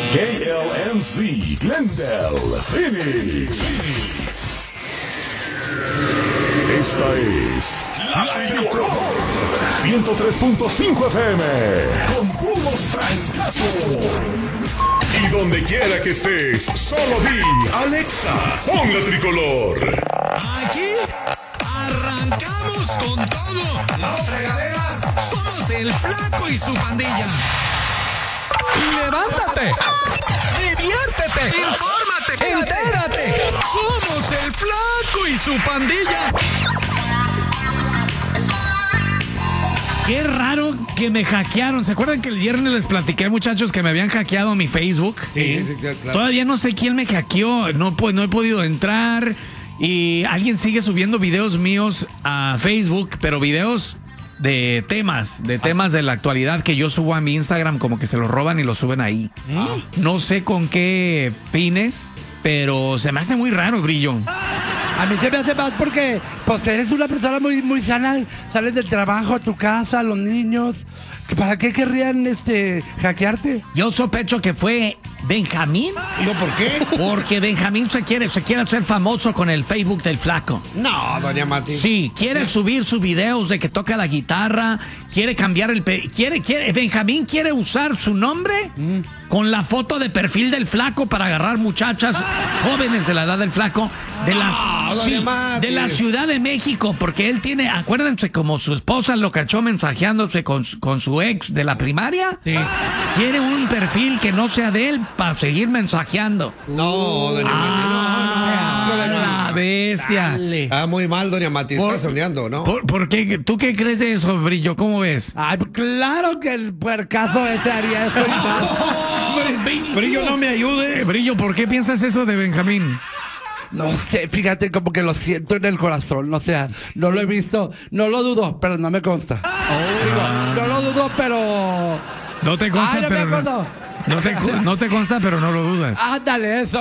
KLNZ, Glendale, Phoenix. Esta es La Tricolor 103.5 FM con puros fracasos. Y donde quiera que estés, solo di Alexa, pon La Tricolor. Aquí arrancamos con todo. Las fregaderas somos el Flaco y su pandilla. ¡Levántate! ¡Diviértete! ¡Infórmate! ¡Entérate! ¡Somos el Flaco y su pandilla! Qué raro que me hackearon. ¿Se acuerdan que el viernes les platiqué, muchachos, que me habían hackeado mi Facebook? Sí, claro. Todavía no sé quién me hackeó. No he podido entrar. Y alguien sigue subiendo videos míos a Facebook, pero videos de temas de la actualidad que yo subo a mi Instagram, como que se los roban y los suben ahí. No sé con qué fines, pero se me hace muy raro, Brillo. A mí se me hace más porque pues eres una persona muy sana, sales del trabajo a tu casa, a los niños. ¿Para qué querrían hackearte? Yo sospecho que fue Benjamín. ¿Yo por qué? Porque Benjamín se quiere hacer famoso con el Facebook del Flaco. No, doña Mati. Sí, quiere subir sus videos de que toca la guitarra, quiere cambiar Benjamín quiere usar su nombre con la foto de perfil del Flaco para agarrar muchachas jóvenes de la edad del Flaco de la Ciudad de México, porque él tiene, acuérdense, como su esposa lo cachó mensajeándose con su ex de la primaria. Sí. Quiere un perfil que no sea de él para seguir mensajeando. No, doña Mati, no. La bestia. Dale. Muy mal, doña Mati, está soñando, ¿no? ¿Por qué? ¿Tú qué crees de eso, Brillo? ¿Cómo ves? Ay, claro que el puercazo ese haría eso y más. Brillo, no me ayudes. Brillo, ¿por qué piensas eso de Benjamín? No sé, fíjate, como que lo siento en el corazón, o sea, no lo he visto, no lo dudo, pero no me consta. No lo dudo, pero... No te consta, no pero... me acuerdo. No te consta, pero no lo dudas. Ándale, eso.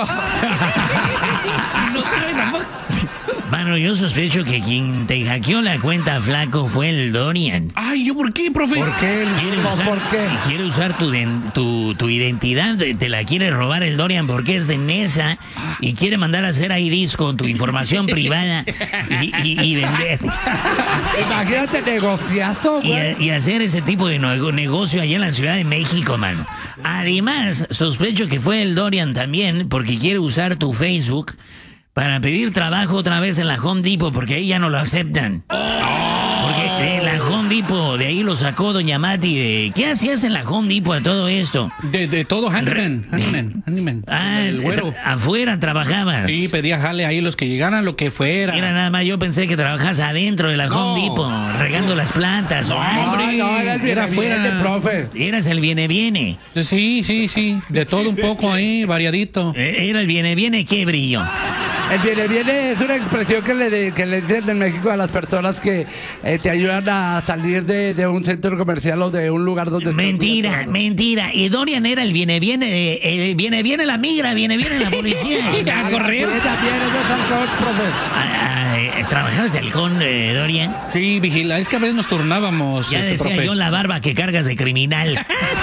No sabe tampoco. Mano, yo sospecho que quien te hackeó la cuenta, Flaco, fue el Dorian. Ay, ¿yo por qué, profe? ¿Por qué? Quiere usar tu identidad, te la quiere robar el Dorian porque es de Nesa y quiere mandar a hacer IDs con tu información privada y vender. Imagínate, negociazo, güey. Y hacer ese tipo de negocio allá en la Ciudad de México, mano. Además, sospecho que fue el Dorian también porque quiere usar tu Facebook para pedir trabajo otra vez en la Home Depot, porque ahí ya no lo aceptan. Porque de la Home Depot, de ahí lo sacó doña Mati. ¿Qué hacías en la Home Depot de todo esto? De todo, handyman. El güero. Afuera trabajabas. Sí, pedía jale ahí los que llegaran, lo que fuera. Mira, nada más, yo pensé que trabajas adentro de la Home Depot, regando las plantas. No, era el viene, profe. Eras el viene. Sí. De todo un poco ahí, variadito. ¿Era el viene qué, Brillo? El viene es una expresión que le dicen en México a las personas que te ayudan a salir de un centro comercial o de un lugar donde... Mentira. Y Dorian era el viene la migra, viene la policía. A correr. También es halcón, profe. ¿Trabajabas de halcón, Dorian? Sí, vigila. Es que a veces nos turnábamos. Ya decía profe. yo la barba que cargas de criminal.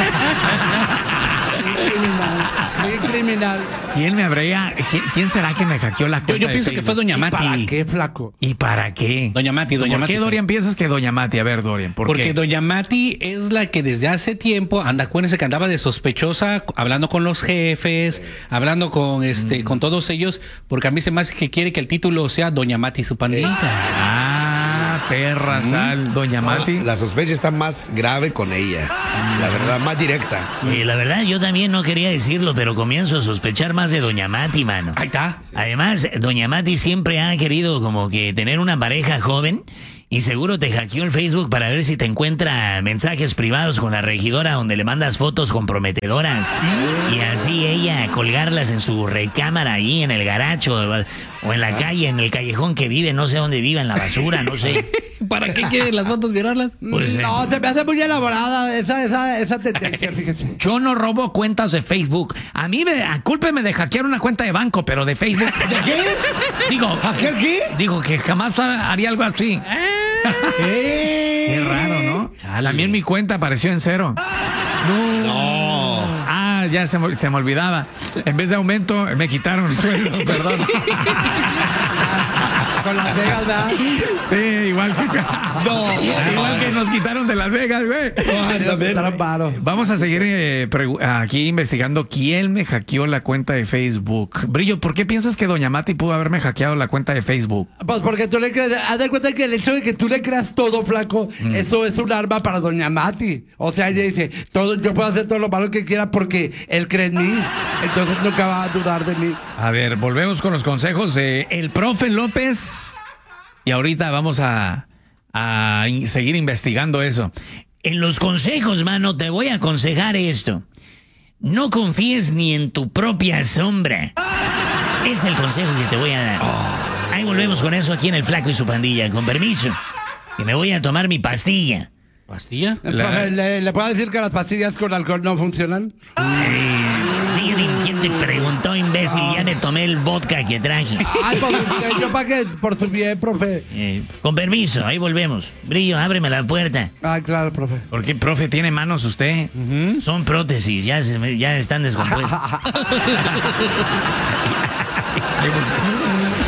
Muy criminal. ¿Quién será que me hackeó la cuenta? Yo pienso que fue doña Mati. ¿Para qué, Flaco? ¿Y para qué? Doña Mati. ¿Por qué, Dorian, piensas que doña Mati? A ver, Dorian, ¿por qué? Porque doña Mati es la que desde hace tiempo acuérdense que andaba de sospechosa, hablando con los jefes, hablando con con todos ellos, porque a mí se me hace que quiere que el título sea Doña Mati y su pandilla. Perra sal, doña Mati. La sospecha está más grave con ella. La verdad, más directa. La verdad, yo también no quería decirlo, pero comienzo a sospechar más de doña Mati, mano. Ahí está. Además, doña Mati siempre ha querido como que tener una pareja joven. Y seguro te hackeó el Facebook para ver si te encuentra mensajes privados con la regidora donde le mandas fotos comprometedoras. Y así ella colgarlas en su recámara ahí en el garacho o en la calle, en el callejón que vive, no sé dónde vive, en la basura, no sé. ¿Para qué quieren las fotos virarlas? Pues, no, se me hace muy elaborada esa tendencia, fíjese. Yo no robo cuentas de Facebook. A mí, cúlpeme de hackear una cuenta de banco, pero de Facebook. ¿De qué? Digo, ¿hackear qué? Digo que jamás haría algo así. Qué raro, ¿no? También mi cuenta apareció en cero. No. ya se me olvidaba. En vez de aumento, me quitaron el sueldo, perdón. Con Las Vegas, ¿verdad? Sí, igual que nos quitaron de Las Vegas, güey. Vamos a seguir aquí investigando quién me hackeó la cuenta de Facebook. Brillo, ¿por qué piensas que Doña Mati pudo haberme hackeado la cuenta de Facebook? Pues porque tú le crees, haz de cuenta que el hecho de que tú le creas todo, flaco, eso es un arma para Doña Mati. O sea, ella dice, todo, yo puedo hacer todo lo malo que quiera porque él cree en mí. Entonces nunca va a dudar de mí. A ver, volvemos con los consejos de el profe López. Y ahorita vamos a seguir investigando eso. En los consejos, mano, te voy a aconsejar esto. No confíes ni en tu propia sombra. Es el consejo que te voy a dar. Ahí volvemos con eso aquí en El Flaco y su pandilla. Con permiso. Que me voy a tomar mi pastilla. ¿Pastilla? Profe, ¿le puedo decir que las pastillas con alcohol no funcionan? Dígame, ¿quién te preguntó, imbécil? Ya me tomé el vodka que traje. Ay, pues, yo para qué, por su bien, profe. Con permiso, ahí volvemos. Brillo, ábreme la puerta. Ah, claro, profe. ¿Por qué, profe, tiene manos usted? Son prótesis, ya están descompuestas. Ahí volvemos.